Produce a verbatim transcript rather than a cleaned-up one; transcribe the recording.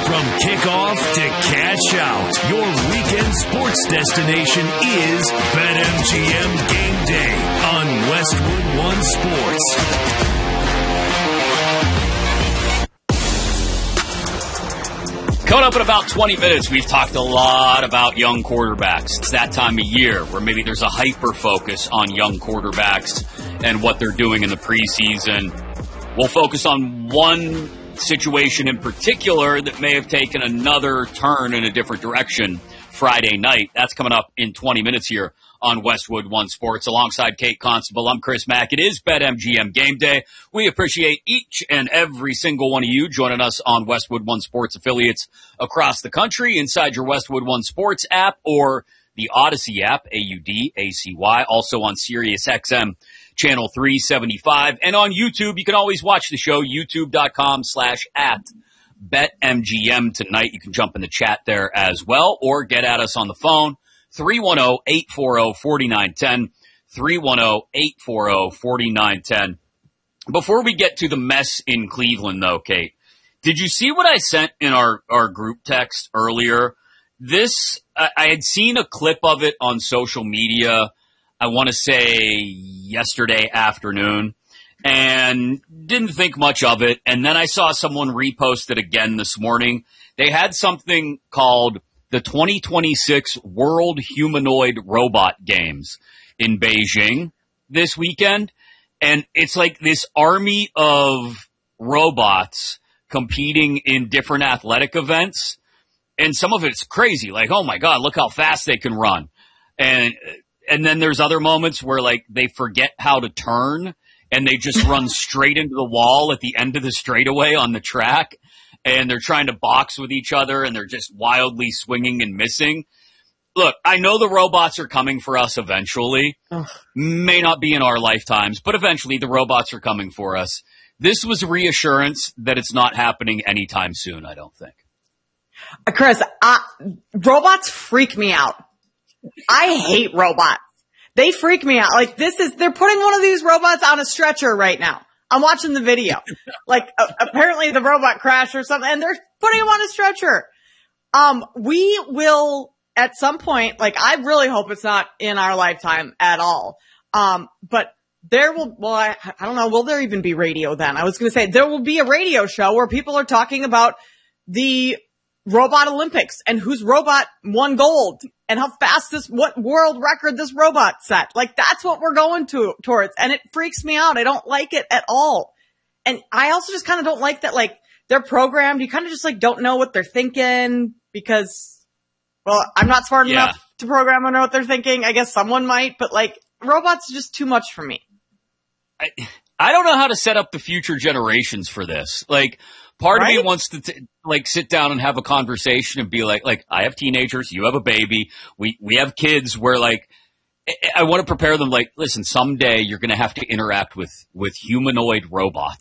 From kickoff to cash out, your weekend sports destination is BetMGM Game Day on Westwood One Sports. Coming up in about twenty minutes, we've talked a lot about young quarterbacks. It's that time of year where maybe there's a hyper-focus on young quarterbacks and what they're doing in the preseason. We'll focus on one situation in particular that may have taken another turn in a different direction Friday night. That's coming up in twenty minutes here on Westwood One Sports. Alongside Kate Constable, I'm Chris Mack. It is BetMGM Game Day. We appreciate each and every single one of you joining us on Westwood One Sports affiliates across the country, inside your Westwood One Sports app or the Odyssey app, A U D A C Y, also on Sirius X M Channel three seventy-five. And on YouTube, you can always watch the show, youtube.com slash at BetMGM tonight. You can jump in the chat there as well, or get at us on the phone, three one zero, eight four zero, four nine one zero, three one zero, eight four zero, four nine one zero. Before we get to the mess in Cleveland, though, Kate, did you see what I sent in our, our group text earlier? This, I, I had seen a clip of it on social media, I want to say yesterday afternoon, and didn't think much of it. And then I saw someone repost it again this morning. They had something called the twenty twenty-six World Humanoid Robot Games in Beijing this weekend. And it's like this army of robots competing in different athletic events. And some of it's crazy. Like, oh my God, look how fast they can run. And, and then there's other moments where like they forget how to turn and they just run straight into the wall at the end of the straightaway on the track. And they're trying to box with each other, and they're just wildly swinging and missing. Look, I know the robots are coming for us eventually. Ugh. May not be in our lifetimes, but eventually the robots are coming for us. This was reassurance that it's not happening anytime soon, I don't think. Chris, uh, robots freak me out. I hate robots. They freak me out. Like, this is, they're putting one of these robots on a stretcher right now. I'm watching the video. Like, uh, apparently the robot crashed or something, and they're putting him on a stretcher. Um, we will, at some point, like, I really hope it's not in our lifetime at all. Um, but there will, well, I, I don't know, will there even be radio then? I was going to say, there will be a radio show where people are talking about the Robot Olympics and whose robot won gold and how fast this, what world record this robot set. Like, that's what we're going to, towards. And it freaks me out. I don't like it at all. And I also just kind of don't like that, like, they're programmed. You kind of just, like, don't know what they're thinking because, well, I'm not smart yeah. enough to program or know what they're thinking. I guess someone might, but, like, robots are just too much for me. I, I don't know how to set up the future generations for this. Like, part right? of me wants to, t- like, sit down and have a conversation and be like, like, I have teenagers, you have a baby, we, we have kids where, like, I, I want to prepare them, like, listen, someday you're going to have to interact with, with humanoid robots.